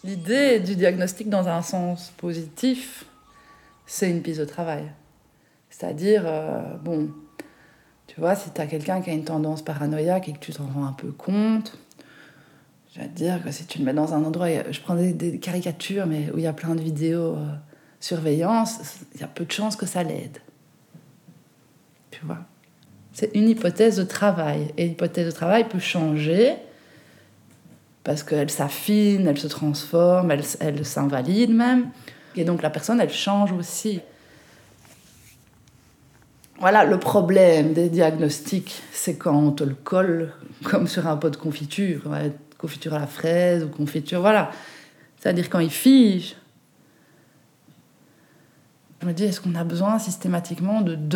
L'idée du diagnostic dans un sens positif, c'est une piste de travail. C'est-à-dire, tu vois, si tu as quelqu'un qui a une tendance paranoïaque et que tu t'en rends un peu compte, je vais te dire que si tu le mets dans un endroit, je prends des caricatures, mais où il y a plein de vidéos surveillance, il y a peu de chances que ça l'aide. Tu vois. C'est une hypothèse de travail. Et l'hypothèse de travail peut changer parce qu'elle s'affine, elle se transforme, elle s'invalide même. Et donc la personne, elle change aussi. Voilà, le problème des diagnostics, c'est quand on te le colle comme sur un pot de confiture. Ouais, confiture à la fraise ou confiture, voilà. C'est-à-dire quand il fige. Je me dis, est-ce qu'on a besoin systématiquement de